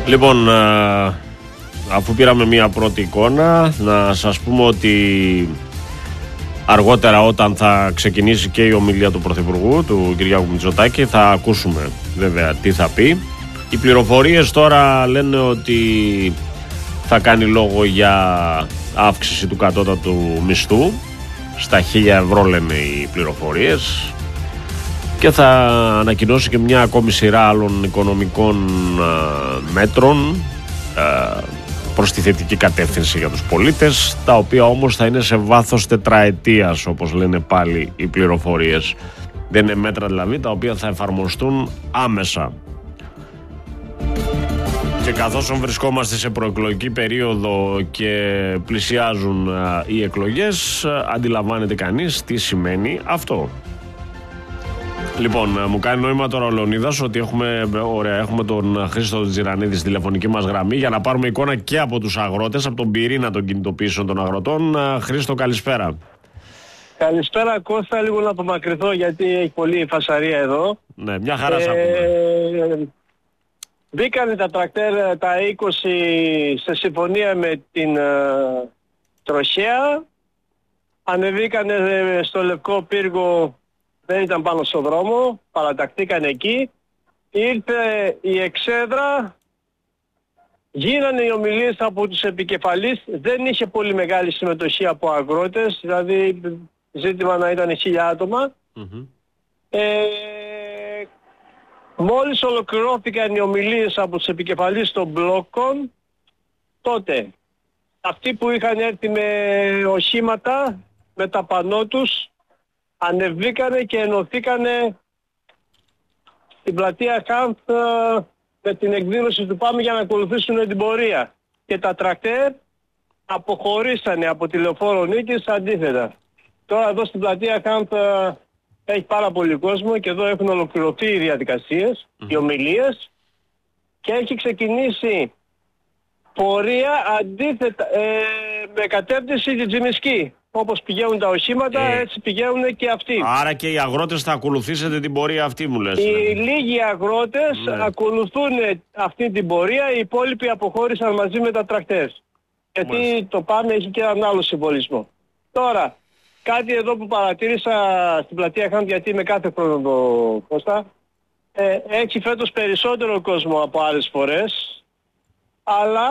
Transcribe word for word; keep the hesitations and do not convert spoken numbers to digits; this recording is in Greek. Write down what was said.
Λοιπόν, αφού πήραμε μία πρώτη εικόνα, να σας πούμε ότι αργότερα, όταν θα ξεκινήσει και η ομιλία του Πρωθυπουργού, του Κυριάκου Μητσοτάκη, θα ακούσουμε βέβαια τι θα πει. Οι πληροφορίες τώρα λένε ότι θα κάνει λόγο για αύξηση του κατώτατου μισθού. Στα χίλια ευρώ λένε οι πληροφορίες. Και θα ανακοινώσει και μια ακόμη σειρά άλλων οικονομικών α, μέτρων α, προς τη θετική κατεύθυνση για τους πολίτες, τα οποία όμως θα είναι σε βάθος τετραετίας, όπως λένε πάλι οι πληροφορίες. Δεν είναι μέτρα δηλαδή τα οποία θα εφαρμοστούν άμεσα. Και καθώς βρισκόμαστε σε προεκλογική περίοδο και πλησιάζουν α, οι εκλογές, α, αντιλαμβάνεται κανείς τι σημαίνει αυτό. Λοιπόν, μου κάνει νόημα τώρα ο Λεωνίδας ότι έχουμε, ωραία, έχουμε τον Χρήστο Τζιρανίδη στη τηλεφωνική μας γραμμή για να πάρουμε εικόνα και από τους αγρότες, από τον πυρήνα των κινητοποιήσεων των αγροτών. Χρήστο, καλησπέρα. Καλησπέρα Κώστα, λίγο να απομακρυνθώ γιατί έχει πολλή φασαρία εδώ. Ναι, μια χαρά σ' ακούμε. Ε, μπήκανε τα τρακτέρ τα είκοσι σε συμφωνία με την uh, τροχέα, ανεβήκανε στο Λευκό Πύργο. Δεν ήταν πάνω στο δρόμο, παραταχθήκαν εκεί. Ήρθε η εξέδρα, γίνανε οι ομιλίες από τους επικεφαλείς. Δεν είχε πολύ μεγάλη συμμετοχή από αγρότες, δηλαδή ζήτημα να ήταν χίλια άτομα. Mm-hmm. Ε, μόλις ολοκληρώθηκαν οι ομιλίες από τους επικεφαλείς των μπλόκων, τότε αυτοί που είχαν έρθει με οχήματα, με τα πανό τους, ανεβήκανε και ενωθήκανε στην πλατεία Χάνθ με την εκδήλωση του Πάμε για να ακολουθήσουν την πορεία. Και τα τρακτέρ αποχωρήσανε από τη Λεωφόρο Νίκης αντίθετα. Τώρα εδώ στην πλατεία Χάνθ έχει πάρα πολύ κόσμο και εδώ έχουν ολοκληρωθεί οι διαδικασίες, mm-hmm. οι ομιλίες, και έχει ξεκινήσει πορεία αντίθετα ε, με κατεύθυνση τη Τζιμισκή. Όπως πηγαίνουν τα οχήματα, ε, έτσι πηγαίνουν και αυτοί. Άρα και οι αγρότες θα ακολουθήσετε την πορεία αυτή, μου λες. Οι ναι. λίγοι αγρότες ναι. ακολουθούν αυτή την πορεία, οι υπόλοιποι αποχώρησαν μαζί με τα τρακτέρ. Γιατί Μάλιστα. το Πάμε έχει και έναν άλλο συμβολισμό. Τώρα, κάτι εδώ που παρατήρησα στην πλατεία Χάνθ, γιατί είμαι κάθε χρόνο το Κώστα, ε, έχει φέτος περισσότερο κόσμο από άλλες φορές, αλλά